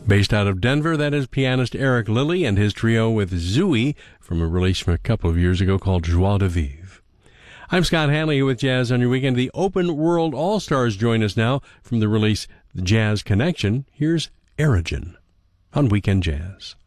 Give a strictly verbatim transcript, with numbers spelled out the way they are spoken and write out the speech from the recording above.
Based out of Denver, that is pianist Eric Lilly and his trio with Zooey from a release from a couple of years ago called Joie de Vivre. I'm Scott Hanley here with Jazz on Your Weekend. The Open World All-Stars join us now from the release The Jazz Connection. Here's Erigen on Weekend Jazz.